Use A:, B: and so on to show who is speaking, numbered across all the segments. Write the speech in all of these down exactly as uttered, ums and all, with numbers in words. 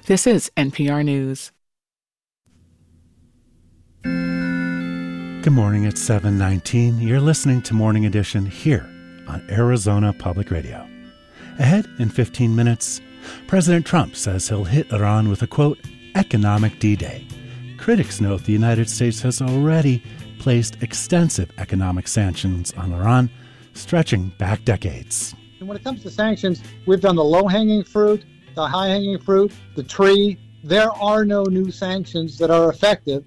A: This is N P R News.
B: Good morning, it's seven nineteen. You're listening to Morning Edition here on Arizona Public Radio. Ahead in fifteen minutes, President Trump says he'll hit Iran with a, quote, economic D-Day. Critics note the United States has already placed extensive economic sanctions on Iran, stretching back decades.
C: And when it comes to sanctions, we've done the low-hanging fruit, the high-hanging fruit, the tree. There are no new sanctions that are effective.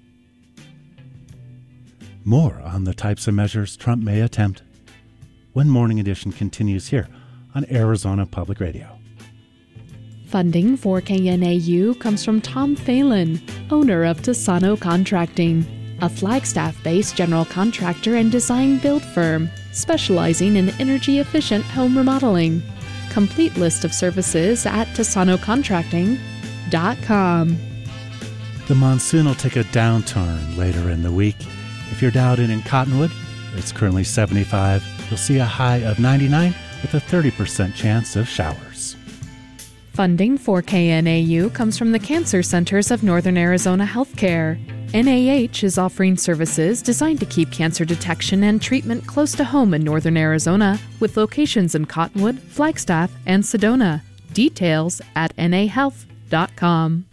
B: More on the types of measures Trump may attempt when Morning Edition continues here on Arizona Public Radio.
D: Funding for K N A U comes from Tom Phelan, owner of Tassano Contracting, a Flagstaff-based general contractor and design-build firm specializing in energy-efficient home remodeling. Complete list of services at tassano contracting dot com.
B: The monsoon will take a downturn later in the week. If you're doubted in Cottonwood, it's currently seventy-five. You'll see a high of ninety-nine with a thirty percent chance of showers.
D: Funding for K N A U comes from the Cancer Centers of Northern Arizona Healthcare. N A H is offering services designed to keep cancer detection and treatment close to home in Northern Arizona, with locations in Cottonwood, Flagstaff, and Sedona. Details at N A health dot com.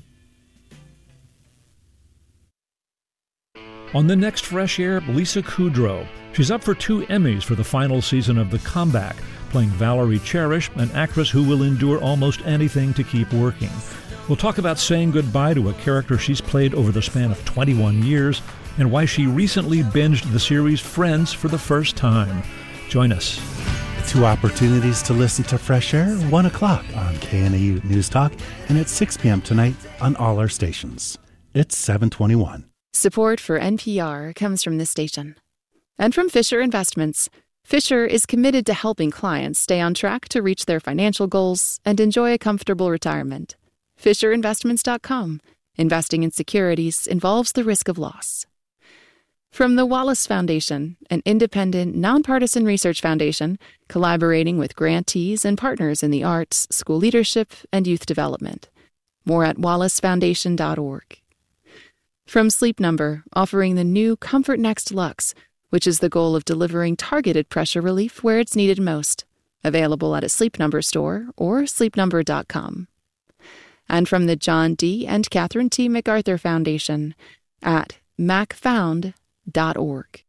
E: On the next Fresh Air, Lisa Kudrow. She's up for two Emmys for the final season of The Comeback, playing Valerie Cherish, an actress who will endure almost anything to keep working. We'll talk about saying goodbye to a character she's played over the span of twenty-one years and why she recently binged the series Friends for the first time. Join us.
B: Two opportunities to listen to Fresh Air, one o'clock on K N A U News Talk and at six p.m. tonight on all our stations. It's seven twenty-one.
F: Support for N P R comes from this station and from Fisher Investments. Fisher is committed to helping clients stay on track to reach their financial goals and enjoy a comfortable retirement. Fisher Investments dot com. Investing in securities involves the risk of loss. From the Wallace Foundation, an independent, nonpartisan research foundation collaborating with grantees and partners in the arts, school leadership, and youth development. More at wallace foundation dot org. From Sleep Number, offering the new Comfort Next Luxe, which is the goal of delivering targeted pressure relief where it's needed most. Available at a Sleep Number store or sleep number dot com. And from the John D. and Catherine T. MacArthur Foundation at mac found dot org.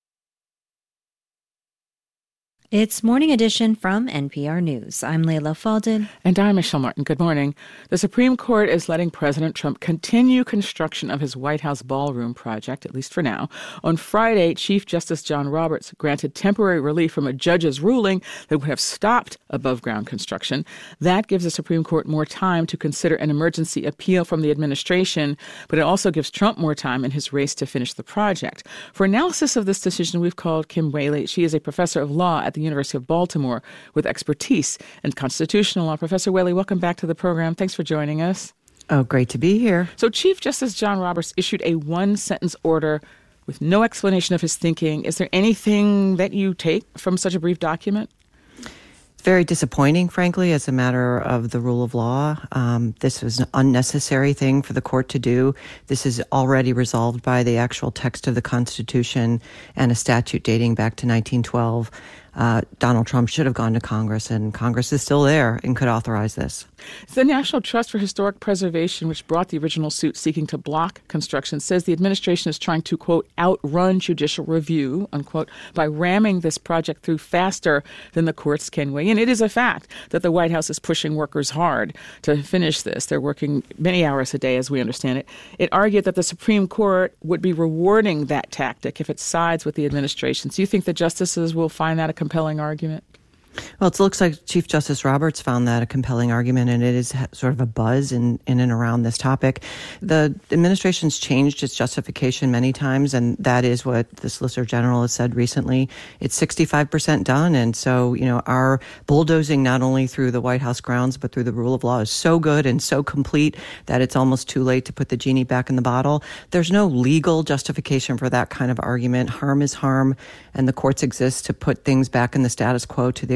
G: It's Morning Edition from N P R News. I'm Leila Fadel.
A: And I'm Michelle Martin. Good morning. The Supreme Court is letting President Trump continue construction of his White House ballroom project, at least for now. On Friday, Chief Justice John Roberts granted temporary relief from a judge's ruling that would have stopped above-ground construction. That gives the Supreme Court more time to consider an emergency appeal from the administration, but it also gives Trump more time in his race to finish the project. For analysis of this decision, we've called Kim Whaley. She is a professor of law at the University of Baltimore with expertise in constitutional law. Professor Whaley, welcome back to the program. Thanks for joining us.
H: Oh, great to be here.
A: So Chief Justice John Roberts issued a one-sentence order with no explanation of his thinking. Is there anything that you take from such a brief document?
H: It's very disappointing, frankly, as a matter of the rule of law. Um, this was an unnecessary thing for the court to do. This is already resolved by the actual text of the Constitution and a statute dating back to nineteen twelve. Uh, Donald Trump should have gone to Congress, and Congress is still there and could authorize this.
A: The National Trust for Historic Preservation, which brought the original suit seeking to block construction, says the administration is trying to, quote, outrun judicial review, unquote, by ramming this project through faster than the courts can weigh in. It is a fact that the White House is pushing workers hard to finish this. They're working many hours a day, as we understand it. It argued that the Supreme Court would be rewarding that tactic if it sides with the administration. So you think the justices will find that a compelling argument?
H: Well, it looks like Chief Justice Roberts found that a compelling argument, and it is sort of a buzz in, in and around this topic. The administration's changed its justification many times, and that is what the Solicitor General has said recently. It's sixty-five percent done, and so, you know, our bulldozing not only through the White House grounds, but through the rule of law is so good and so complete that it's almost too late to put the genie back in the bottle. There's no legal justification for that kind of argument. Harm is harm, and the courts exist to put things back in the status quo to the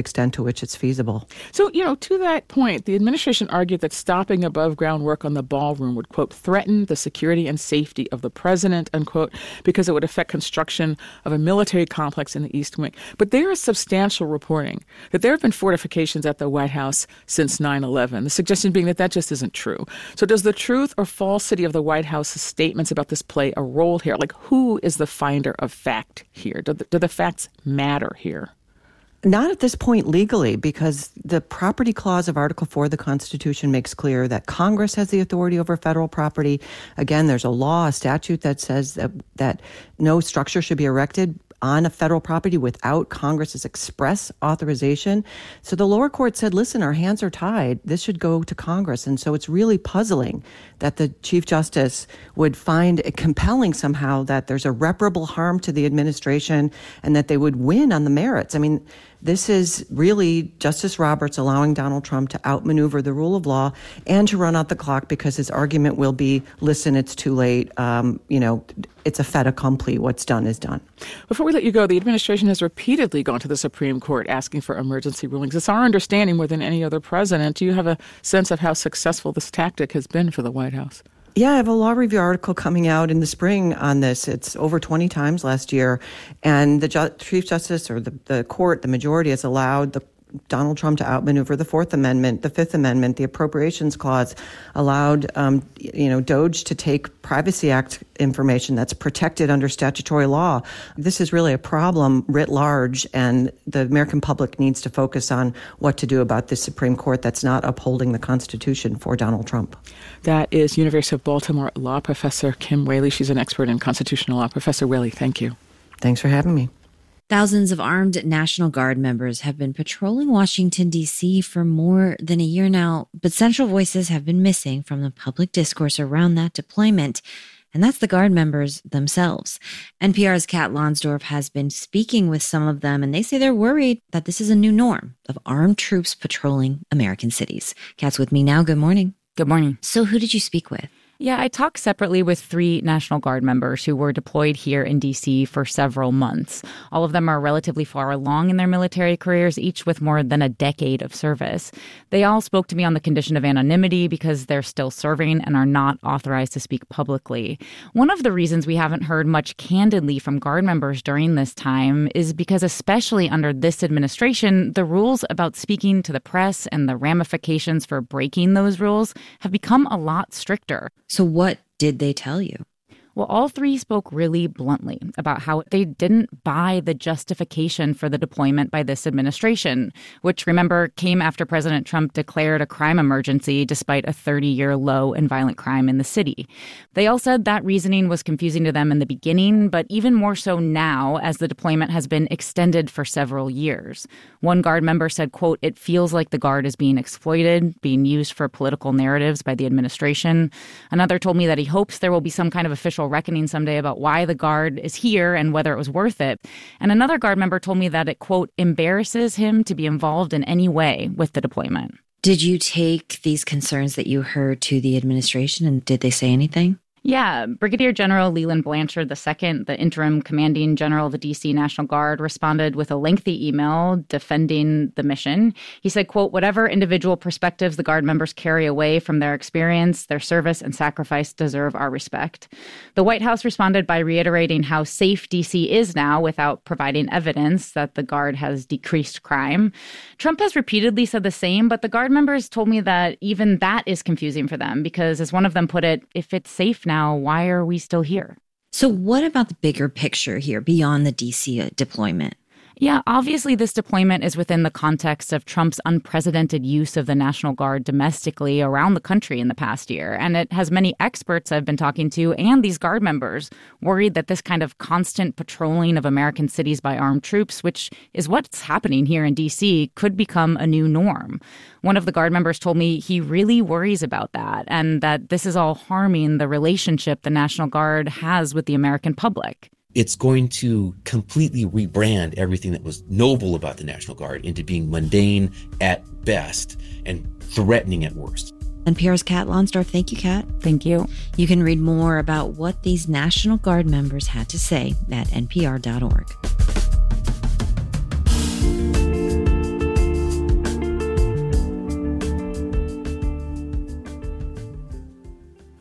H: extent to which it's feasible.
A: So, you know, to that point, the administration argued that stopping above ground work on the ballroom would, quote, threaten the security and safety of the president, unquote, because it would affect construction of a military complex in the East Wing. But there is substantial reporting that there have been fortifications at the White House since nine eleven, the suggestion being that that just isn't true. So does the truth or falsity of the White House's statements about this play a role here? Like, who is the finder of fact here? Do the, do the facts matter here?
H: Not at this point legally, because the property clause of Article four of the Constitution makes clear that Congress has the authority over federal property. Again, there's a law, a statute that says that, that no structure should be erected on a federal property without Congress's express authorization. So the lower court said, listen, our hands are tied. This should go to Congress. And so it's really puzzling that the Chief Justice would find it compelling somehow that there's irreparable harm to the administration and that they would win on the merits. I mean, this is really Justice Roberts allowing Donald Trump to outmaneuver the rule of law and to run out the clock, because his argument will be, listen, it's too late. Um, you know, it's a fait accompli. What's done is done.
A: Before we let you go, the administration has repeatedly gone to the Supreme Court asking for emergency rulings. It's our understanding more than any other president. Do you have a sense of how successful this tactic has been for the White House?
H: Yeah, I have a law review article coming out in the spring on this. It's over twenty times last year. And the ju- Chief Justice or the, the court, the majority, has allowed the Donald Trump to outmaneuver the Fourth Amendment, the Fifth Amendment, the Appropriations Clause, allowed, um, you know, DOJ to take Privacy Act information that's protected under statutory law. This is really a problem writ large, and the American public needs to focus on what to do about this Supreme Court that's not upholding the Constitution for Donald Trump.
A: That is University of Baltimore law professor Kim Wehle. She's an expert in constitutional law. Professor Wehle, thank you.
H: Thanks for having me.
G: Thousands of armed National Guard members have been patrolling Washington, D C for more than a year now, but central voices have been missing from the public discourse around that deployment, and that's the Guard members themselves. N P R's Kat Lonsdorf has been speaking with some of them, and they say they're worried that this is a new norm of armed troops patrolling American cities. Kat's with me now. Good morning.
I: Good morning.
G: So who did you speak with?
I: Yeah, I talked separately with three National Guard members who were deployed here in D C for several months. All of them are relatively far along in their military careers, each with more than a decade of service. They all spoke to me on the condition of anonymity because they're still serving and are not authorized to speak publicly. One of the reasons we haven't heard much candidly from Guard members during this time is because, especially under this administration, the rules about speaking to the press and the ramifications for breaking those rules have become a lot stricter.
G: So what did they tell you?
I: Well, all three spoke really bluntly about how they didn't buy the justification for the deployment by this administration, which, remember, came after President Trump declared a crime emergency despite a thirty-year low in violent crime in the city. They all said that reasoning was confusing to them in the beginning, but even more so now as the deployment has been extended for several years. One Guard member said, quote, "It feels like the Guard is being exploited, being used for political narratives by the administration." Another told me that he hopes there will be some kind of official reckoning someday about why the Guard is here and whether it was worth it. And another Guard member told me that it, quote, "embarrasses him to be involved in any way with the deployment."
G: Did you take these concerns that you heard to the administration, and did they say anything?
I: Yeah, Brigadier General Leland Blanchard the Second, the interim commanding general of the D C National Guard, responded with a lengthy email defending the mission. He said, quote, "Whatever individual perspectives the Guard members carry away from their experience, their service and sacrifice deserve our respect." The White House responded by reiterating how safe D C is now without providing evidence that the Guard has decreased crime. Trump has repeatedly said the same, but the Guard members told me that even that is confusing for them because, as one of them put it, if it's safe now, Now, why are we still here?
G: So what about the bigger picture here beyond the D C deployment?
I: Yeah, obviously this deployment is within the context of Trump's unprecedented use of the National Guard domestically around the country in the past year. And it has many experts I've been talking to and these Guard members worried that this kind of constant patrolling of American cities by armed troops, which is what's happening here in D C, could become a new norm. One of the Guard members told me he really worries about that and that this is all harming the relationship the National Guard has with the American public.
J: It's going to completely rebrand everything that was noble about the National Guard into being mundane at best and threatening at worst.
G: N P R's Kat Lonsdorf. Thank you, Kat.
I: Thank you.
G: You can read more about what these National Guard members had to say at N P R dot org.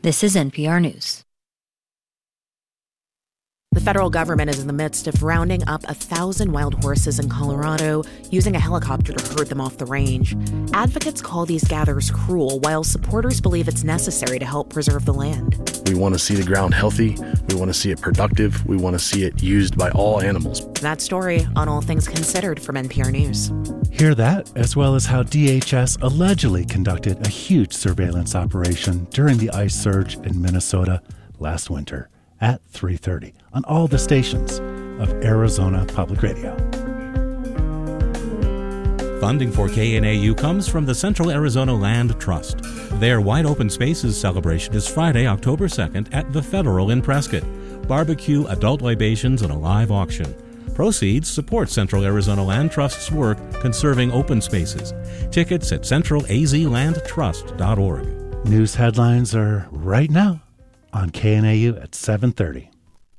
G: This is N P R News.
K: The federal government is in the midst of rounding up a thousand wild horses in Colorado, using a helicopter to herd them off the range. Advocates call these gathers cruel, while supporters believe it's necessary to help preserve the land.
L: We want to see the ground healthy. We want to see it productive. We want to see it used by all animals.
K: That story on All Things Considered from N P R News.
B: Hear that, as well as how D H S allegedly conducted a huge surveillance operation during the ice surge in Minnesota last winter at three thirty on all the stations of Arizona Public Radio.
M: Funding for K N A U comes from the Central Arizona Land Trust. Their Wide Open Spaces celebration is Friday, October second at the Federal in Prescott. Barbecue, adult libations, and a live auction. Proceeds support Central Arizona Land Trust's work conserving open spaces. Tickets at central a z land trust dot org.
B: News headlines are right now on K N A U at seven thirty.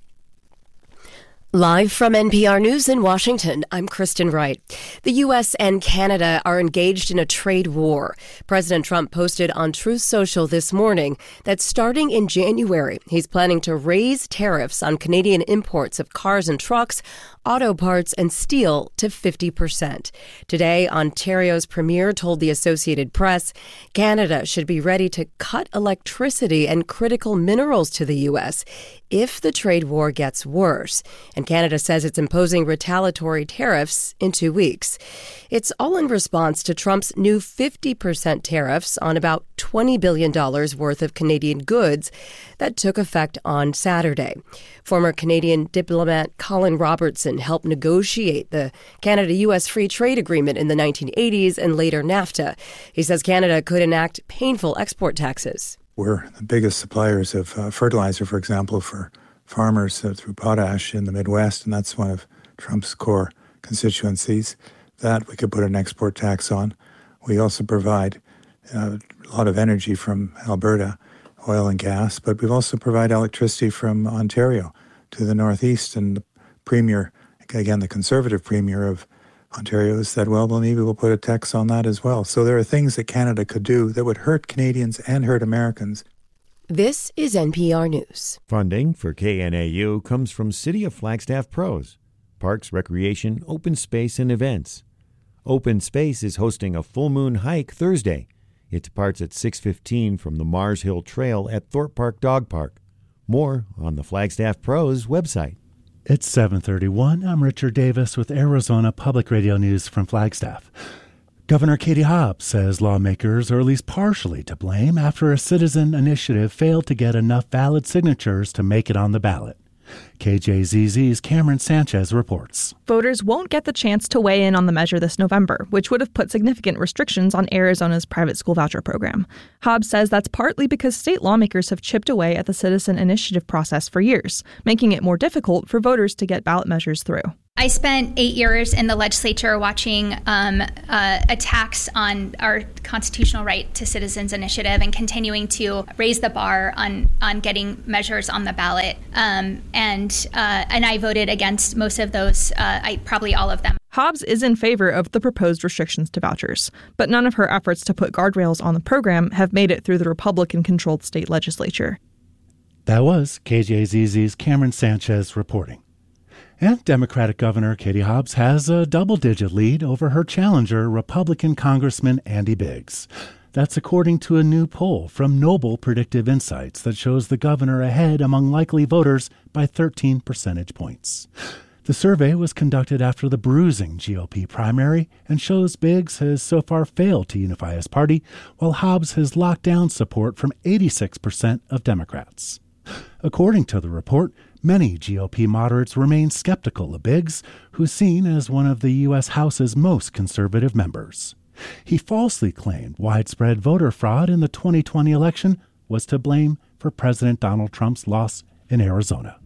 N: Live from N P R News in Washington, I'm Kristen Wright. The U S and Canada are engaged in a trade war. President Trump posted on Truth Social this morning that starting in January, he's planning to raise tariffs on Canadian imports of cars and trucks, auto parts, and steel to fifty percent. Today, Ontario's premier told the Associated Press Canada should be ready to cut electricity and critical minerals to the U S if the trade war gets worse. And Canada says it's imposing retaliatory tariffs in two weeks. It's all in response to Trump's new fifty percent tariffs on about twenty billion dollars worth of Canadian goods that took effect on Saturday. Former Canadian diplomat Colin Robertson helped negotiate the Canada-U S Free Trade Agreement in the nineteen eighties and later NAFTA. He says Canada could enact painful export taxes.
O: We're the biggest suppliers of uh, fertilizer, for example, for farmers uh, through potash in the Midwest, and that's one of Trump's core constituencies. That we could put an export tax on. We also provide uh, a lot of energy from Alberta, oil and gas, but we also provide electricity from Ontario to the Northeast. And the premier, again, the Conservative premier of Ontario said, well, well, maybe we'll put a tax on that as well. So there are things that Canada could do that would hurt Canadians and hurt Americans.
N: This is N P R News.
P: Funding for K N A U comes from City of Flagstaff Pros, Parks, Recreation, Open Space, and Events. Open Space is hosting a full moon hike Thursday. It departs at six fifteen from the Mars Hill Trail at Thorpe Park Dog Park. More on the Flagstaff Pros website.
B: It's seven thirty-one. I'm Richard Davis with Arizona Public Radio News from Flagstaff. Governor Katie Hobbs says lawmakers are at least partially to blame after a citizen initiative failed to get enough valid signatures to make it on the ballot. K J Z Z's Cameron Sanchez reports.
Q: Voters won't get the chance to weigh in on the measure this November, which would have put significant restrictions on Arizona's private school voucher program. Hobbs says that's partly because state lawmakers have chipped away at the citizen initiative process for years, making it more difficult for voters to get ballot measures through.
R: I spent eight years in the legislature watching um, uh, attacks on our constitutional right to citizens initiative and continuing to raise the bar on, on getting measures on the ballot. Um, and uh, and I voted against most of those, uh, I, probably all of them.
Q: Hobbs is in favor of the proposed restrictions to vouchers, but none of her efforts to put guardrails on the program have made it through the Republican-controlled state legislature.
B: That was K J Z Z's Cameron Sanchez reporting. And Democratic Governor Katie Hobbs has a double-digit lead over her challenger, Republican Congressman Andy Biggs. That's according to a new poll from Noble Predictive Insights that shows the governor ahead among likely voters by thirteen percentage points. The survey was conducted after the bruising G O P primary and shows Biggs has so far failed to unify his party, while Hobbs has locked down support from eighty-six percent of Democrats. According to the report, many G O P moderates remain skeptical of Biggs, who's seen as one of the U S House's most conservative members. He falsely claimed widespread voter fraud in the twenty twenty election was to blame for President Donald Trump's loss in Arizona.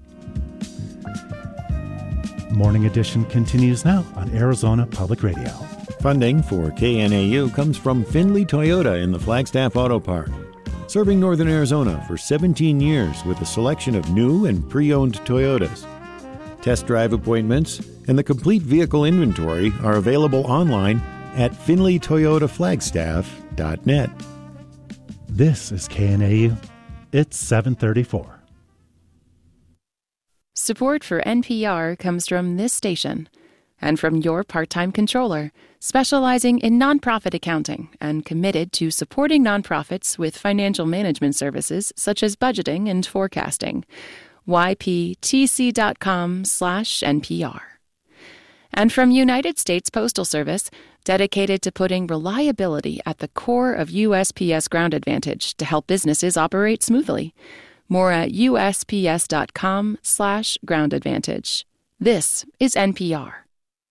B: Morning Edition continues now on Arizona Public Radio.
P: Funding for K N A U comes from Findlay Toyota in the Flagstaff Auto Park. Serving Northern Arizona for seventeen years with a selection of new and pre-owned Toyotas. Test drive appointments and the complete vehicle inventory are available online at finley toyota flagstaff dot net.
B: This is K N A U. It's seven thirty-four.
F: Support for N P R comes from this station and from your part-time controller, specializing in nonprofit accounting and committed to supporting nonprofits with financial management services such as budgeting and forecasting. Y P T C dot com slash N P R. And from United States Postal Service, dedicated to putting reliability at the core of U S P S Ground Advantage to help businesses operate smoothly. More at U S P S dot com slash ground advantage. This is N P R.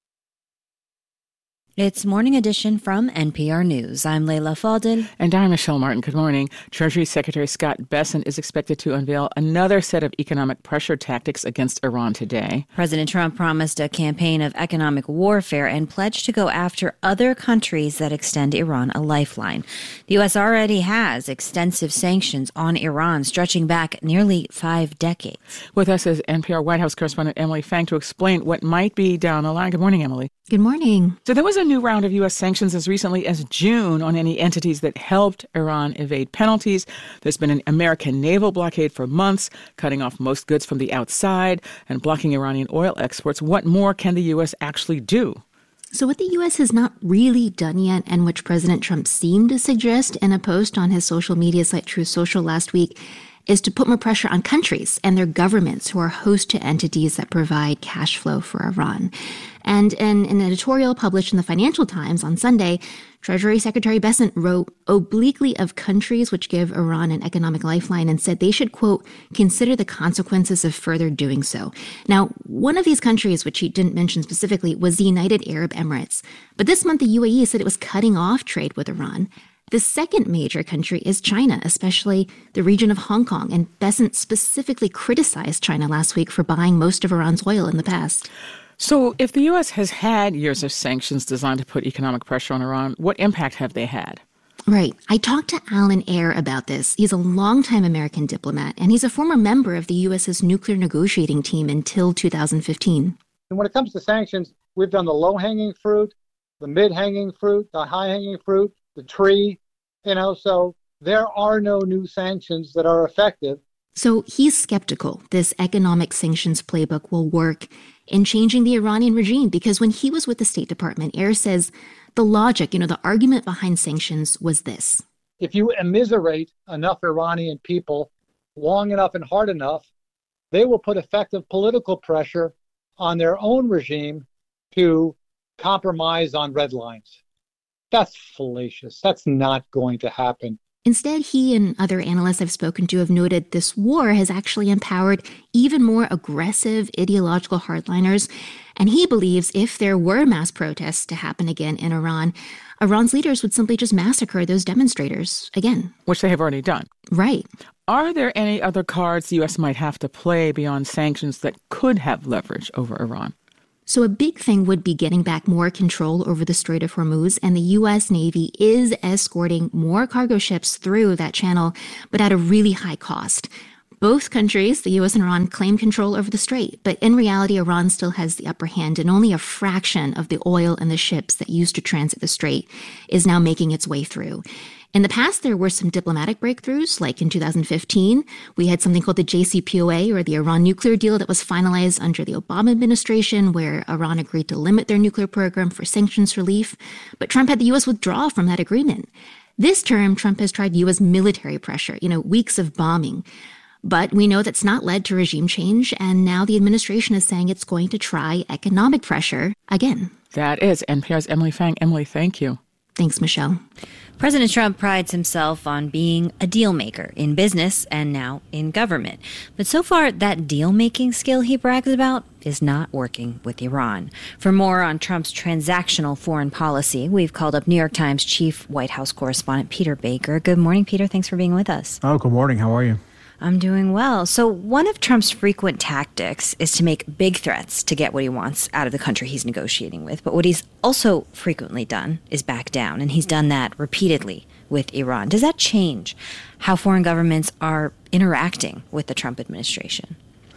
G: It's Morning Edition from N P R News. I'm Leila Fadel.
A: And I'm Michelle Martin. Good morning. Treasury Secretary Scott Bessent is expected to unveil another set of economic pressure tactics against Iran today.
G: President Trump promised a campaign of economic warfare and pledged to go after other countries that extend Iran a lifeline. The U S already has extensive sanctions on Iran stretching back nearly five decades.
A: With us is N P R White House correspondent Emily Fang to explain what might be down the line. Good morning, Emily.
S: Good morning.
A: So there was a new round of U S sanctions as recently as June on any entities that helped Iran evade penalties. There's been an American naval blockade for months, cutting off most goods from the outside and blocking Iranian oil exports. What more can the U S actually do?
S: So what the U S has not really done yet, and which President Trump seemed to suggest in a post on his social media site Truth Social last week, is to put more pressure on countries and their governments who are host to entities that provide cash flow for Iran. And in an editorial published in the Financial Times on Sunday, Treasury Secretary Bessent wrote obliquely of countries which give Iran an economic lifeline and said they should, quote, consider the consequences of further doing so. Now, one of these countries, which he didn't mention specifically, was the United Arab Emirates. But this month, the U A E said it was cutting off trade with Iran. The second major country is China, especially the region of Hong Kong, and Bessent specifically criticized China last week for buying most of Iran's oil in the past.
A: So if the U S has had years of sanctions designed to put economic pressure on Iran, what impact have they had?
S: Right. I talked to Alan Ayer about this. He's a longtime American diplomat, and he's a former member of the U S's nuclear negotiating team until two thousand fifteen.
C: And when it comes to sanctions, we've done the low-hanging fruit, the mid-hanging fruit, the high-hanging fruit, the tree, you know, so there are no new sanctions that are effective.
S: So he's skeptical this economic sanctions playbook will work in changing the Iranian regime, because when he was with the State Department, Ayer says the logic, you know, the argument behind sanctions was this.
C: If you immiserate enough Iranian people long enough and hard enough, they will put effective political pressure on their own regime to compromise on red lines. That's fallacious. That's not going to happen.
S: Instead, he and other analysts I've spoken to have noted this war has actually empowered even more aggressive ideological hardliners. And he believes if there were mass protests to happen again in Iran, Iran's leaders would simply just massacre those demonstrators again.
A: Which they have already done.
S: Right.
A: Are there any other cards the U S might have to play beyond sanctions that could have leverage over Iran?
S: So a big thing would be getting back more control over the Strait of Hormuz, and the U S Navy is escorting more cargo ships through that channel, but at a really high cost. Both countries, the U S and Iran, claim control over the strait, but in reality, Iran still has the upper hand, and only a fraction of the oil and the ships that used to transit the strait is now making its way through. In the past, there were some diplomatic breakthroughs, like in two thousand fifteen. We had something called the J C P O A, or the Iran nuclear deal, that was finalized under the Obama administration, where Iran agreed to limit their nuclear program for sanctions relief. But Trump had the U S withdraw from that agreement. This term, Trump has tried U S military pressure, you know, weeks of bombing. But we know that's not led to regime change, and now the administration is saying it's going to try economic pressure again.
A: That is N P R's Emily Fang. Emily, thank you.
S: Thanks, Michelle.
G: President Trump prides himself on being a deal maker in business and now in government. But so far, that deal-making skill he brags about is not working with Iran. For more on Trump's transactional foreign policy, we've called up New York Times chief White House correspondent Peter Baker. Good morning, Peter. Thanks for being with us.
T: Oh, good morning. How are you?
G: I'm doing well. So one of Trump's frequent tactics is to make big threats to get what he wants out of the country he's negotiating with. But what he's also frequently done is back down, and he's done that repeatedly with Iran. Does that change how foreign governments are interacting with the Trump administration?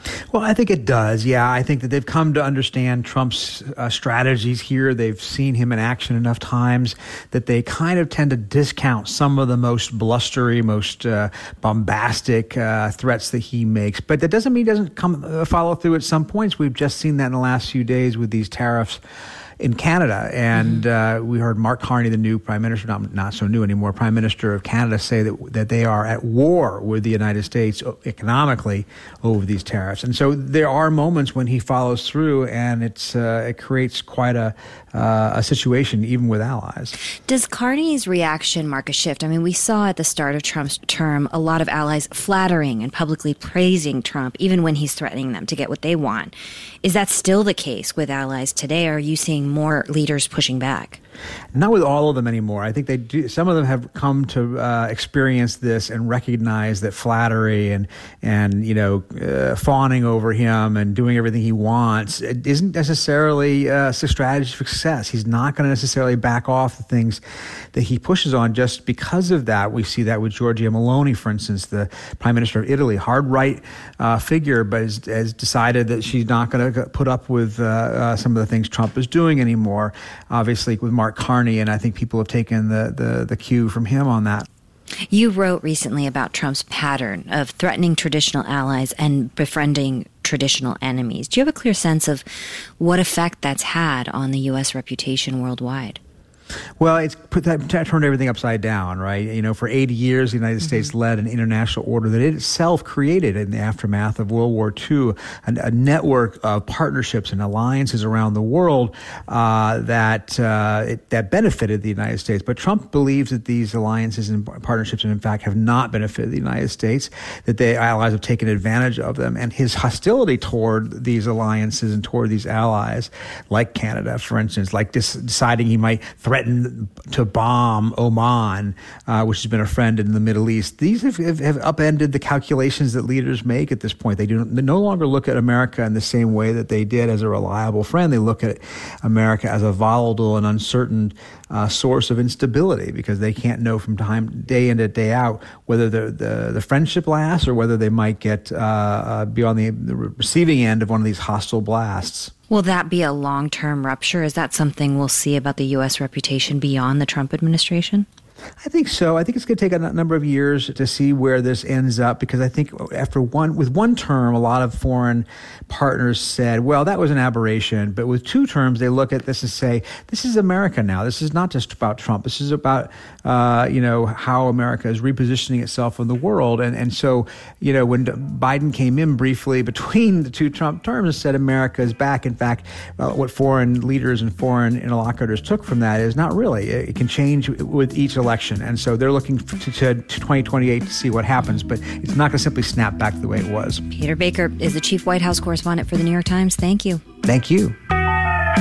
T: Well, I think it does. Yeah, I think that they've come to understand Trump's uh, strategies here. They've seen him in action enough times that they kind of tend to discount some of the most blustery, most uh, bombastic uh, threats that he makes. But that doesn't mean he doesn't come uh, follow through at some points. We've just seen that in the last few days with these tariffs in Canada. And uh, we heard Mark Carney, the new prime minister, not, not so new anymore, prime minister of Canada, say that that they are at war with the United States economically over these tariffs. And so there are moments when he follows through, and it's uh, it creates quite a uh, a situation even with allies.
G: Does Carney's reaction mark a shift? I mean, we saw at the start of Trump's term a lot of allies flattering and publicly praising Trump, even when he's threatening them to get what they want. Is that still the case with allies today, or are you seeing more leaders pushing back?
T: Not with all of them anymore. I think they do. Some of them have come to uh, experience this and recognize that flattery and and you know uh, fawning over him and doing everything he wants it isn't necessarily uh, a strategy for success. He's not going to necessarily back off the things that he pushes on just because of that. We see that with Giorgia Meloni, for instance, the Prime Minister of Italy, hard right uh, figure, but has, has decided that she's not going to put up with uh, uh, some of the things Trump is doing anymore. Obviously, with Mark Carney, and I think people have taken the, the, the cue from him on that.
G: You wrote recently about Trump's pattern of threatening traditional allies and befriending traditional enemies. Do you have a clear sense of what effect that's had on the U S reputation worldwide?
T: Well, it's put that turned everything upside down, right? You know, for eighty years, the United mm-hmm. States led an international order that it itself created in the aftermath of World War Two, a, a network of partnerships and alliances around the world uh, that uh, it, that benefited the United States. But Trump believes that these alliances and partnerships, in fact, have not benefited the United States, that the allies have taken advantage of them, and his hostility toward these alliances and toward these allies, like Canada, for instance, like dis- deciding he might threaten to bomb Oman, uh, which has been a friend in the Middle East. These have, have, have upended the calculations that leaders make at this point. They do they no longer look at America in the same way that they did as a reliable friend. They look at America as a volatile and uncertain uh, source of instability because they can't know from time day in and day out whether the the, the friendship lasts or whether they might get uh, uh, be on the, the receiving end of one of these hostile blasts.
G: Will that be a long-term rupture? Is that something we'll see about the U S reputation beyond the Trump administration?
T: I think so. I think it's going to take a number of years to see where this ends up because I think after one, with one term, a lot of foreign partners said, well, that was an aberration. But with two terms, they look at this and say, this is America now. This is not just about Trump. This is about, uh, you know, how America is repositioning itself in the world. And, and so, you know, when Biden came in briefly between the two Trump terms and said America is back, in fact, uh, what foreign leaders and foreign interlocutors took from that is not really. It can change with each election. And so they're looking to, to, to twenty twenty-eight to see what happens, but it's not going to simply snap back the way it was.
G: Peter Baker is the chief White House correspondent for the New York Times. Thank you.
T: Thank you.